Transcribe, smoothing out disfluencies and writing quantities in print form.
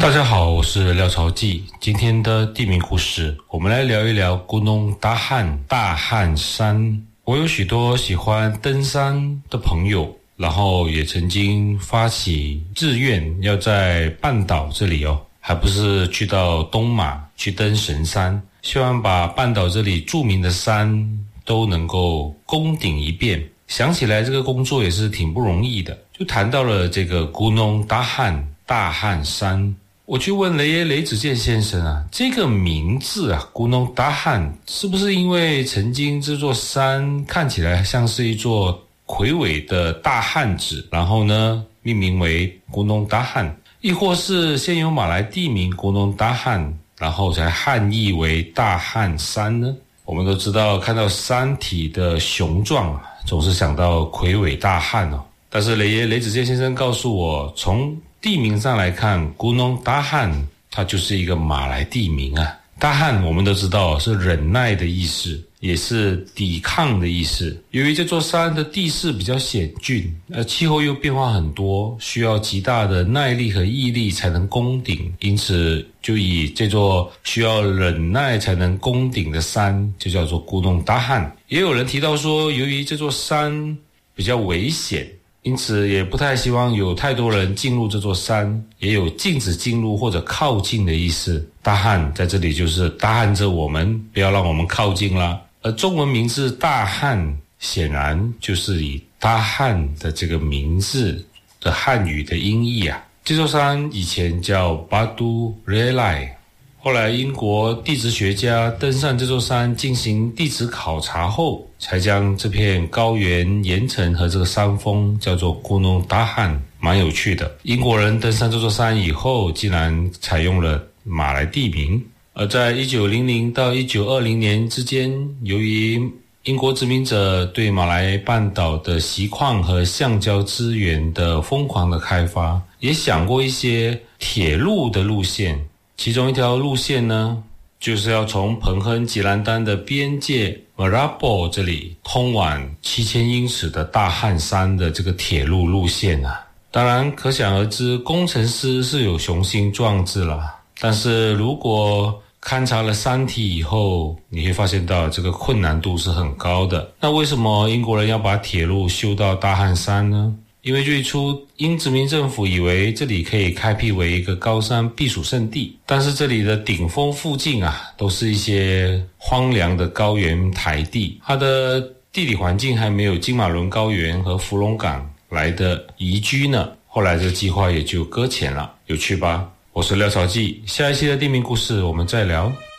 大家好，我是廖朝记。今天的地名故事，我们来聊一聊Gunung Dahan大汉山。我有许多喜欢登山的朋友，然后也曾经发起志愿要在半岛这里还不是去到东马去登神山，希望把半岛这里著名的山都能够攻顶一遍。想起来这个工作也是挺不容易的，就谈到了这个Gunung Dahan大汉山。我去问雷耶雷子健先生这个名字Gunung Dahan 是不是因为曾经这座山看起来像是一座魁伟的大汉子，然后呢命名为Gunung Dahan，亦或是先有马来地名Gunung Dahan，然后才汉译为大汉山呢？我们都知道看到山体的雄壮总是想到魁伟大汉但是雷耶雷子健先生告诉我，从地名上来看Gunung Dahan 它就是一个马来地名大汉我们都知道是忍耐的意思，也是抵抗的意思。由于这座山的地势比较险峻，气候又变化很多，需要极大的耐力和毅力才能攻顶，因此就以这座需要忍耐才能攻顶的山就叫做Gunung Dahan。也有人提到说，由于这座山比较危险，因此也不太希望有太多人进入这座山，也有禁止进入或者靠近的意思。大汉在这里就是大汉着我们，不要让我们靠近啦。而中文名字大汉显然就是以大汉的这个名字的汉语的音译这座山以前叫Batu Relai，后来英国地质学家登上这座山进行地质考察后，才将这片高原岩层和这个山峰叫做Gunung Dahan，蛮有趣的。英国人登上这座山以后，竟然采用了马来地名。而在1900到1920年之间，由于英国殖民者对马来半岛的锡矿和橡胶资源的疯狂的开发，也想过一些铁路的路线。其中一条路线呢，就是要从彭亨吉兰丹的边界 Merabu 这里通往7000英尺的大汉山的这个铁路路线当然可想而知，工程师是有雄心壮志啦，但是如果勘察了山体以后，你会发现到这个困难度是很高的。那为什么英国人要把铁路修到大汉山呢？因为最初英殖民政府以为这里可以开辟为一个高山避暑胜地，但是这里的顶峰附近都是一些荒凉的高原台地，它的地理环境还没有金马伦高原和福隆港来的宜居呢。后来这个计划也就搁浅了，有趣吧？我是廖朝记，下一期的地名故事我们再聊。